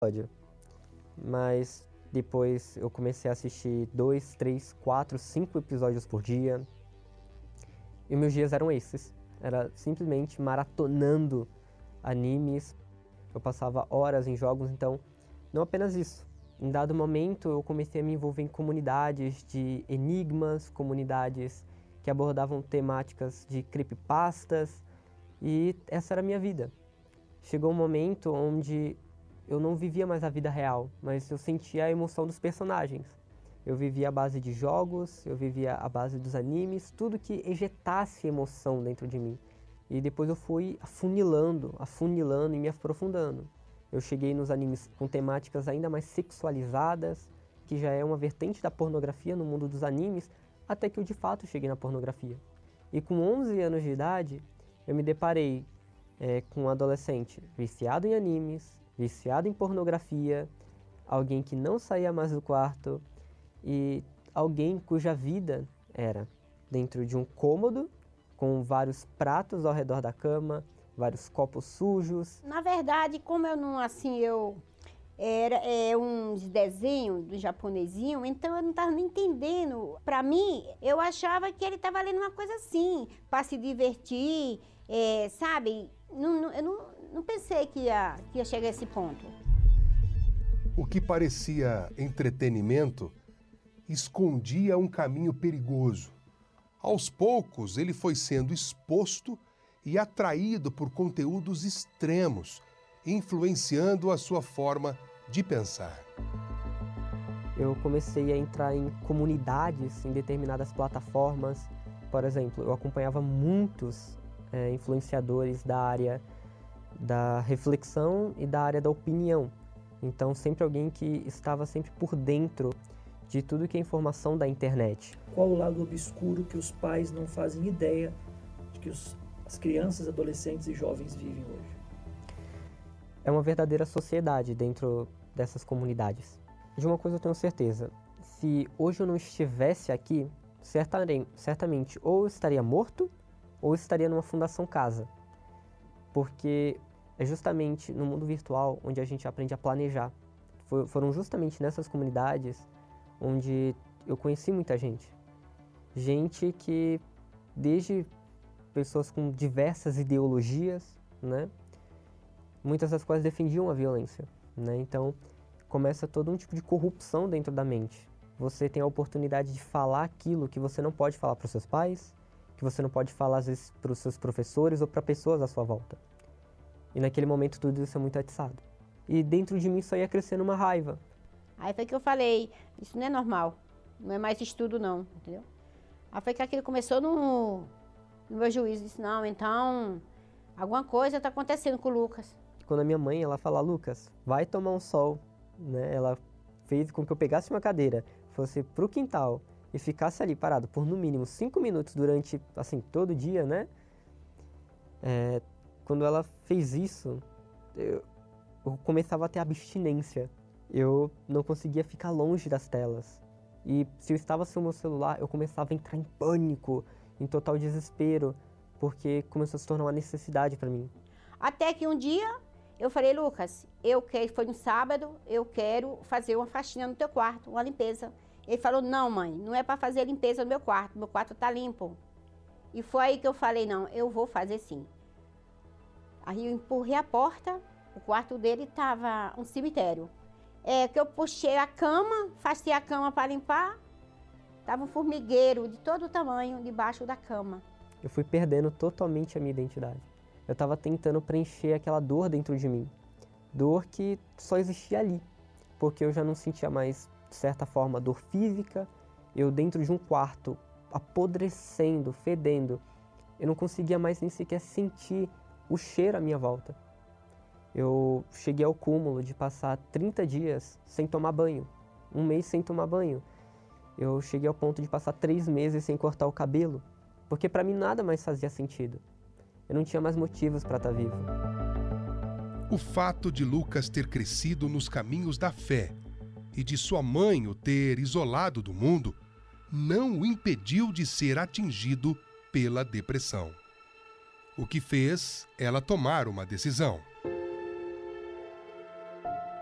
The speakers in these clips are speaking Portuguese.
episódio. Mas depois eu comecei a assistir 2, 3, 4, 5 episódios por dia. E meus dias eram esses. Era simplesmente maratonando animes. Eu passava horas em jogos, então não apenas isso. Em dado momento eu comecei a me envolver em comunidades de enigmas, comunidades que abordavam temáticas de creepypastas, e essa era a minha vida. Chegou um momento onde eu não vivia mais a vida real, mas eu sentia a emoção dos personagens. Eu vivia à base de jogos, eu vivia à base dos animes, tudo que ejetasse emoção dentro de mim. E depois eu fui afunilando e me aprofundando. Eu cheguei nos animes com temáticas ainda mais sexualizadas, que já é uma vertente da pornografia no mundo dos animes, até que eu de fato cheguei na pornografia. E com 11 anos de idade, eu me deparei com um adolescente viciado em animes, viciado em pornografia, alguém que não saía mais do quarto e alguém cuja vida era dentro de um cômodo com vários pratos ao redor da cama, vários copos sujos. Na verdade, como eu não, assim, era uns desenhos do japonesinho, então eu não estava nem entendendo. Para mim, eu achava que ele estava lendo uma coisa assim, para se divertir, sabe? Eu não pensei que ia chegar a esse ponto. O que parecia entretenimento escondia um caminho perigoso. Aos poucos, ele foi sendo exposto e atraído por conteúdos extremos, influenciando a sua forma de pensar. Eu comecei a entrar em comunidades em determinadas plataformas. Por exemplo, eu acompanhava muitos influenciadores da área da reflexão e da área da opinião. Então, sempre alguém que estava sempre por dentro de tudo que é informação da internet. Qual o lado obscuro que os pais não fazem ideia de que as crianças, adolescentes e jovens vivem hoje? É uma verdadeira sociedade dentro dessas comunidades. De uma coisa eu tenho certeza, se hoje eu não estivesse aqui, certamente ou eu estaria morto ou estaria numa fundação casa. Porque é justamente no mundo virtual onde a gente aprende a planejar. Foram justamente nessas comunidades onde eu conheci muita gente. Gente que, desde pessoas com diversas ideologias, né? Muitas das quais defendiam a violência, né? Então, começa todo um tipo de corrupção dentro da mente. Você tem a oportunidade de falar aquilo que você não pode falar para os seus pais, que você não pode falar, às vezes, para os seus professores ou para pessoas à sua volta. E naquele momento tudo isso é muito atiçado. E dentro de mim só ia crescendo uma raiva. Aí foi que eu falei, isso não é normal, não é mais estudo não, entendeu? Aí foi que aquilo começou no meu juízo, disse, não, então, alguma coisa está acontecendo com o Lucas. Quando a minha mãe, ela fala, Lucas, vai tomar um sol, né? Ela fez com que eu pegasse uma cadeira, fosse pro quintal e ficasse ali parado por no mínimo 5 minutos durante, assim, todo dia, né? Quando ela fez isso, eu começava a ter abstinência. Eu não conseguia ficar longe das telas. E se eu estava sem o meu celular, eu começava a entrar em pânico, em total desespero, porque começou a se tornar uma necessidade para mim. Até que um dia eu falei, Lucas, foi no sábado, eu quero fazer uma faxina no teu quarto, uma limpeza. Ele falou, não mãe, não é para fazer limpeza no meu quarto tá limpo. E foi aí que eu falei, não, eu vou fazer sim. Aí eu empurrei a porta, o quarto dele estava um cemitério. Que eu puxei a cama, afastei a cama para limpar, estava um formigueiro de todo o tamanho debaixo da cama. Eu fui perdendo totalmente a minha identidade. Eu estava tentando preencher aquela dor dentro de mim. Dor que só existia ali, porque eu já não sentia mais, de certa forma, dor física. Eu dentro de um quarto, apodrecendo, fedendo, eu não conseguia mais nem sequer sentir o cheiro à minha volta. Eu cheguei ao cúmulo de passar 30 dias sem tomar banho, 1 mês sem tomar banho. Eu cheguei ao ponto de passar 3 meses sem cortar o cabelo, porque para mim nada mais fazia sentido. Eu não tinha mais motivos para estar vivo. O fato de Lucas ter crescido nos caminhos da fé e de sua mãe o ter isolado do mundo não o impediu de ser atingido pela depressão. O que fez ela tomar uma decisão.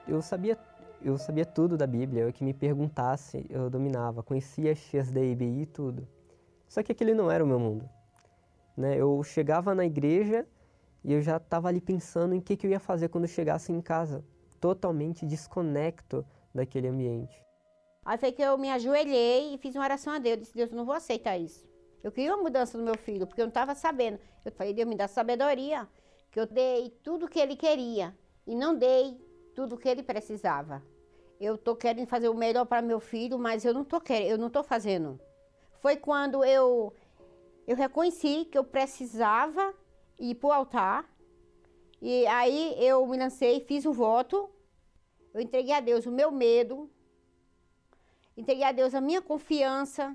eu sabia tudo da Bíblia, o que me perguntasse eu dominava, conhecia X, D, I, B, I, tudo. Só que aquele não era o meu mundo, né? Eu chegava na igreja e eu já estava ali pensando em que eu ia fazer quando eu chegasse em casa, totalmente desconecto daquele ambiente. Aí foi que eu me ajoelhei e fiz uma oração a Deus. Eu disse, Deus, eu não vou aceitar isso. Eu queria uma mudança no meu filho, porque eu não estava sabendo. Eu falei, Deus, me dá sabedoria, que eu dei tudo o que ele queria e não dei tudo o que ele precisava. Eu estou querendo fazer o melhor para meu filho, mas eu não estou fazendo. Foi quando eu reconheci que eu precisava ir para o altar. E aí eu me lancei, fiz um voto. Eu entreguei a Deus o meu medo. Entreguei a Deus a minha confiança.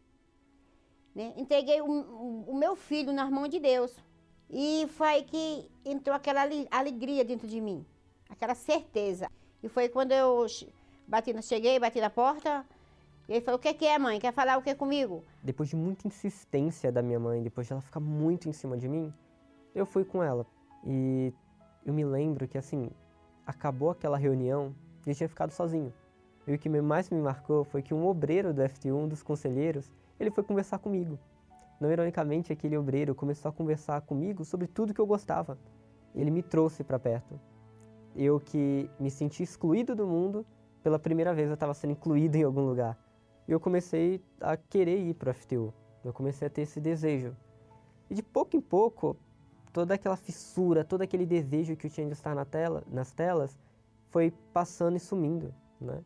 Né? Entreguei o meu filho nas mãos de Deus. E foi que entrou aquela alegria dentro de mim. Aquela certeza. E foi quando eu cheguei, bati na porta. E ele falou, o que é, mãe? Quer falar o que comigo? Depois de muita insistência da minha mãe, depois de ela ficar muito em cima de mim, eu fui com ela. E eu me lembro que, assim, acabou aquela reunião e eu tinha ficado sozinho. E o que mais me marcou foi que um obreiro do FTU, um dos conselheiros, ele foi conversar comigo. Não ironicamente, aquele obreiro começou a conversar comigo sobre tudo que eu gostava. Ele me trouxe para perto. Eu que me senti excluído do mundo, pela primeira vez eu estava sendo incluído em algum lugar. E eu comecei a querer ir para o FTU. Eu comecei a ter esse desejo. E de pouco em pouco, toda aquela fissura, todo aquele desejo que eu tinha de estar nas telas, foi passando e sumindo, né?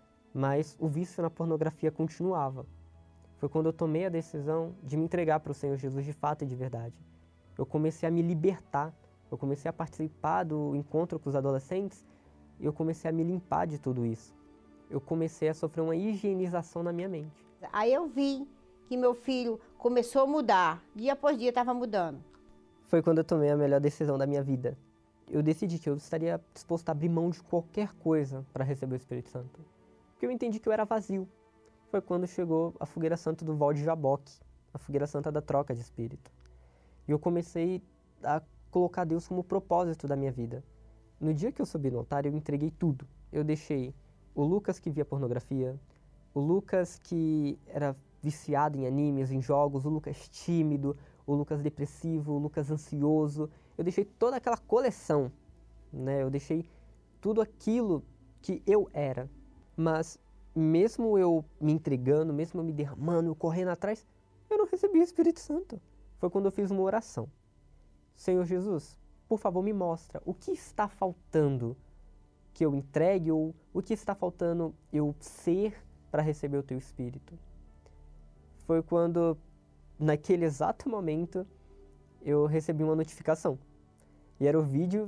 Mas o vício na pornografia continuava. Foi quando eu tomei a decisão de me entregar para o Senhor Jesus de fato e de verdade. Eu comecei a me libertar, eu comecei a participar do encontro com os adolescentes e eu comecei a me limpar de tudo isso. Eu comecei a sofrer uma higienização na minha mente. Aí eu vi que meu filho começou a mudar, dia após dia estava mudando. Foi quando eu tomei a melhor decisão da minha vida. Eu decidi que eu estaria disposto a abrir mão de qualquer coisa para receber o Espírito Santo. Porque eu entendi que eu era vazio. Foi quando chegou a fogueira santa do Val de Jaboque, a fogueira santa da troca de espírito. E eu comecei a colocar Deus como propósito da minha vida. No dia que eu subi no altar, eu entreguei tudo. Eu deixei o Lucas que via pornografia, o Lucas que era viciado em animes, em jogos, o Lucas tímido, o Lucas depressivo, o Lucas ansioso. Eu deixei toda aquela coleção, né? Eu deixei tudo aquilo que eu era. Mas mesmo eu me entregando, mesmo eu me derramando, eu correndo atrás, eu não recebi o Espírito Santo. Foi quando eu fiz uma oração. Senhor Jesus, por favor, me mostra o que está faltando que eu entregue ou o que está faltando eu ser para receber o Teu Espírito. Foi quando, naquele exato momento, eu recebi uma notificação. E era um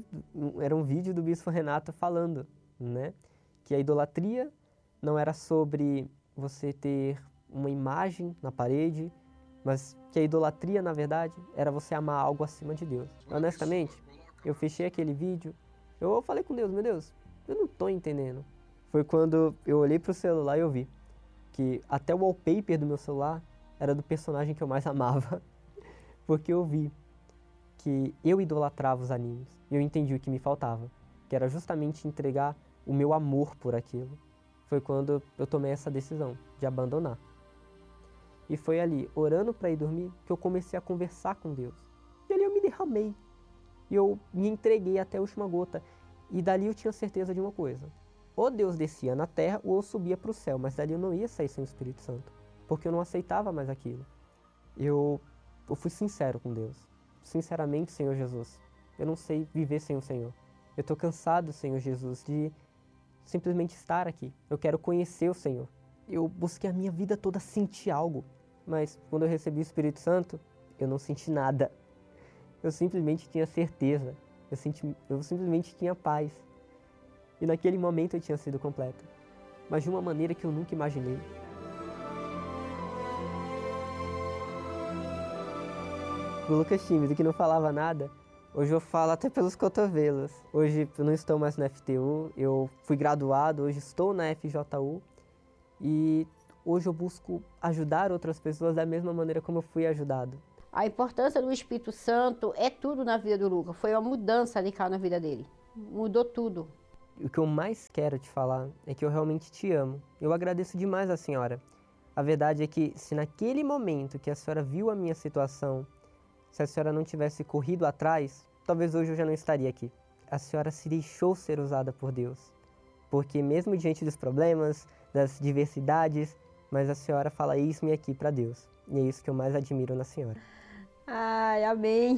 vídeo do Bispo Renato falando, né, que a idolatria não era sobre você ter uma imagem na parede, mas que a idolatria, na verdade, era você amar algo acima de Deus. Honestamente, eu fechei aquele vídeo, eu falei com Deus, meu Deus, eu não estou entendendo. Foi quando eu olhei para o celular e eu vi que até o wallpaper do meu celular era do personagem que eu mais amava, porque eu vi que eu idolatrava os animes e eu entendi o que me faltava, que era justamente entregar o meu amor por aquilo. Foi quando eu tomei essa decisão de abandonar. E foi ali, orando para ir dormir, que eu comecei a conversar com Deus. E ali eu me derramei. E eu me entreguei até a última gota. E dali eu tinha certeza de uma coisa. Ou Deus descia na terra, ou eu subia para o céu. Mas dali eu não ia sair sem o Espírito Santo. Porque eu não aceitava mais aquilo. Eu fui sincero com Deus. Sinceramente, Senhor Jesus, eu não sei viver sem o Senhor. Eu estou cansado, Senhor Jesus, de simplesmente estar aqui. Eu quero conhecer o Senhor. Eu busquei a minha vida toda sentir algo, mas quando eu recebi o Espírito Santo, eu não senti nada. Eu simplesmente tinha certeza. Eu simplesmente tinha paz. E naquele momento eu tinha sido completo, mas de uma maneira que eu nunca imaginei. O Lucas tímido, que não falava nada, hoje eu falo até pelos cotovelos. Hoje eu não estou mais na FTU, eu fui graduado, hoje estou na FJU. E hoje eu busco ajudar outras pessoas da mesma maneira como eu fui ajudado. A importância do Espírito Santo é tudo na vida do Lucas. Foi uma mudança radical na vida dele. Mudou tudo. o que eu mais quero te falar é que eu realmente te amo. Eu agradeço demais a senhora. A verdade é que se naquele momento que a senhora viu a minha situação, se a senhora não tivesse corrido atrás, talvez hoje eu já não estaria aqui. A senhora se deixou ser usada por Deus. Porque mesmo diante dos problemas, das diversidades, mas a senhora fala isso-me aqui para Deus. E é isso que eu mais admiro na senhora. Ai, amém.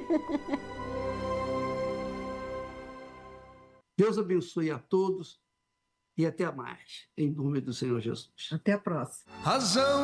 Deus abençoe a todos e até mais, em nome do Senhor Jesus. Até a próxima. Razão